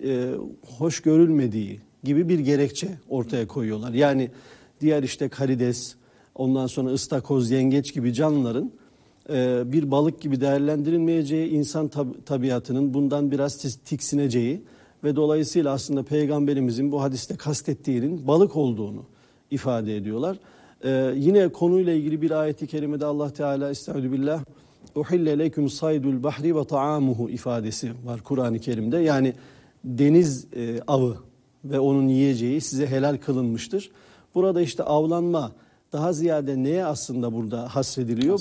hoş görülmediği gibi bir gerekçe ortaya koyuyorlar. Yani diğer işte karides, ondan sonra ıstakoz, yengeç gibi canlıların bir balık gibi değerlendirilmeyeceği, insan tabiatının bundan biraz tiksineceği ve dolayısıyla aslında Peygamberimizin bu hadiste kastettiğinin balık olduğunu ifade ediyorlar. Yine konuyla ilgili bir ayeti kerimede Allah Teala estağfirullah uhille lekum saydul bahri ve ta'amuhu ifadesi var Kur'an-ı Kerim'de. Yani deniz avı ve onun yiyeceği size helal kılınmıştır. Burada işte avlanma daha ziyade neye aslında burada hasrediliyor?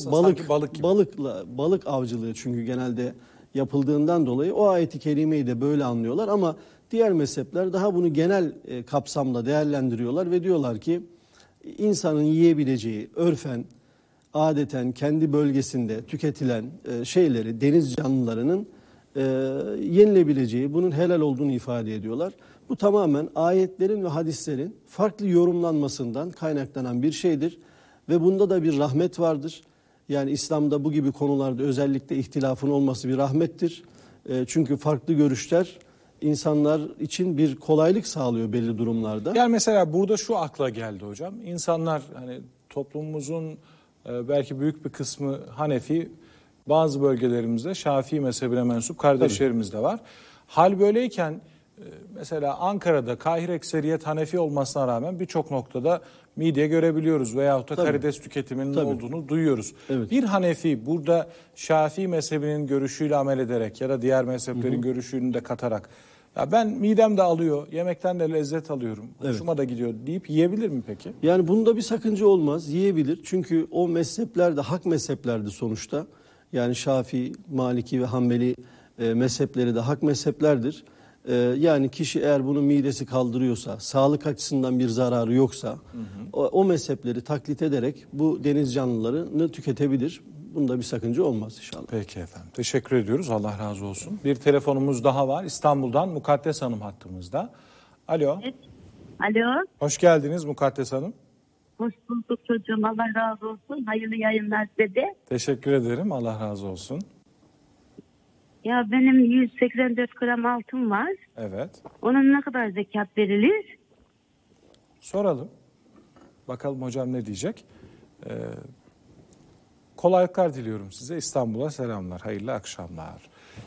Balık Balık avcılığı çünkü genelde yapıldığından dolayı o ayeti kerimeyi de böyle anlıyorlar ama diğer mezhepler daha bunu genel kapsamda değerlendiriyorlar ve diyorlar ki insanın yiyebileceği örfen, adeten kendi bölgesinde tüketilen şeyleri, deniz canlılarının yenilebileceği, bunun helal olduğunu ifade ediyorlar. Bu tamamen ayetlerin ve hadislerin farklı yorumlanmasından kaynaklanan bir şeydir ve bunda da bir rahmet vardır. Yani İslam'da bu gibi konularda özellikle ihtilafın olması bir rahmettir. Çünkü farklı görüşler insanlar için bir kolaylık sağlıyor belli durumlarda. Yani mesela burada şu akla geldi hocam. İnsanlar hani toplumumuzun belki büyük bir kısmı Hanefi, bazı bölgelerimizde Şafii mezhebine mensup kardeşlerimiz de var. Hal böyleyken mesela Ankara'da Kahire ekseriyet Hanefi olmasına rağmen birçok noktada midye görebiliyoruz veyahut da karides tüketiminin olduğunu duyuyoruz. Evet. Bir Hanefi burada Şafii mezhebinin görüşüyle amel ederek ya da diğer mezheplerin görüşünü de katarak ya ben midem de alıyor, yemekten de lezzet alıyorum, hoşuma da gidiyor deyip yiyebilir mi peki? Yani bunda bir sakınca olmaz, yiyebilir. Çünkü o mezheplerde, hak mezheplerdi sonuçta. Yani Şafii, Maliki ve Hanbeli mezhepleri de hak mezheplerdir. Yani kişi eğer bunun midesi kaldırıyorsa, sağlık açısından bir zararı yoksa o mezhepleri taklit ederek bu deniz canlılarını tüketebilir. Bunda bir sakınca olmaz inşallah. Peki efendim. Teşekkür ediyoruz. Allah razı olsun. Bir telefonumuz daha var. İstanbul'dan Mukaddes Hanım hattımızda. Alo. Evet. Alo. Hoş geldiniz Mukaddes Hanım. Hoş bulduk çocuğum. Allah razı olsun. Hayırlı yayınlar size. Teşekkür ederim. Allah razı olsun. Ya benim 184 gram altın var. Evet. Onun ne kadar zekat verilir? Soralım. Bakalım hocam ne diyecek? Kolaylıklar diliyorum size. İstanbul'a selamlar. Hayırlı akşamlar.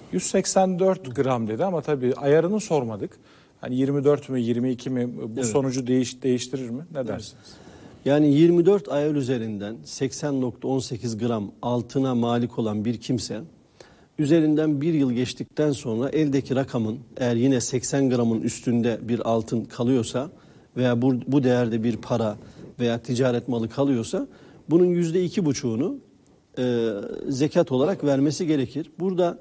184 gram dedi ama tabii ayarını sormadık. Hani 24 mü 22 mi bu sonucu değiştirir mi? Ne dersiniz? Yani 24 ayar üzerinden 80.18 gram altına malik olan bir kimse üzerinden bir yıl geçtikten sonra eldeki rakamın eğer yine 80 gramın üstünde bir altın kalıyorsa veya bu değerde bir para veya ticaret malı kalıyorsa bunun %2,5'unu zekat olarak vermesi gerekir. Burada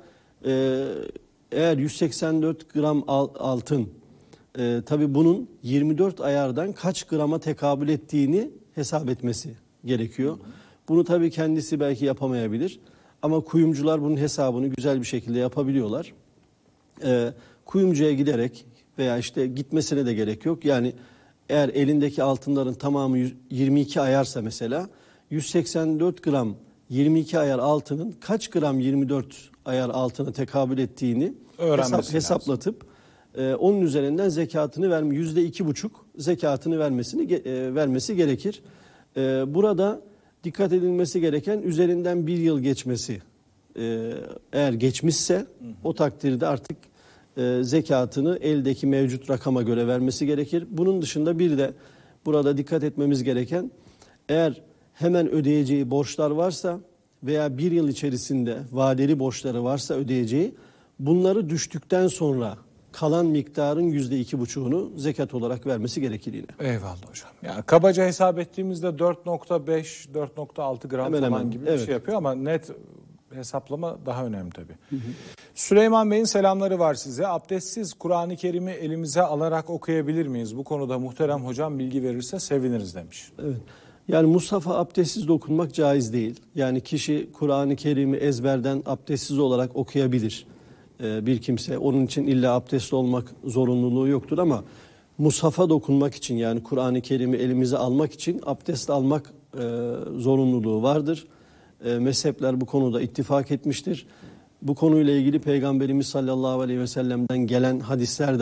eğer 184 gram altın tabii bunun 24 ayardan kaç grama tekabül ettiğini hesap etmesi gerekiyor. Bunu tabii kendisi belki yapamayabilir. Ama kuyumcular bunun hesabını güzel bir şekilde yapabiliyorlar. Kuyumcuya giderek veya işte gitmesine de gerek yok. Yani eğer elindeki altınların tamamı 22 ayarsa mesela 184 gram 22 ayar altının kaç gram 24 ayar altına tekabül ettiğini hesaplatıp onun üzerinden zekatını %2,5 zekatını vermesi gerekir. Burada dikkat edilmesi gereken üzerinden bir yıl geçmesi. Eğer geçmişse o takdirde artık zekatını eldeki mevcut rakama göre vermesi gerekir. Bunun dışında bir de burada dikkat etmemiz gereken eğer hemen ödeyeceği borçlar varsa veya bir yıl içerisinde vadeli borçları varsa ödeyeceği bunları düştükten sonra kalan miktarın %2,5'unu zekat olarak vermesi gerekir yine. Eyvallah hocam. Yani kabaca hesap ettiğimizde 4,5, 4,6 gram falan gibi bir şey yapıyor ama net hesaplama daha önemli tabii. Süleyman Bey'in selamları var size. Abdestsiz Kur'an-ı Kerim'i elimize alarak okuyabilir miyiz? Bu konuda muhterem hocam bilgi verirse seviniriz demiş. Evet. Yani Musaf'a abdestsiz dokunmak caiz değil. Yani kişi Kur'an-ı Kerim'i ezberden abdestsiz olarak okuyabilir. Bir kimse onun için illa abdestli olmak zorunluluğu yoktur ama Musaf'a dokunmak için yani Kur'an-ı Kerim'i elimize almak için abdest almak zorunluluğu vardır. Mezhepler bu konuda ittifak etmiştir. Bu konuyla ilgili Peygamberimiz sallallahu aleyhi ve sellem'den gelen hadisler de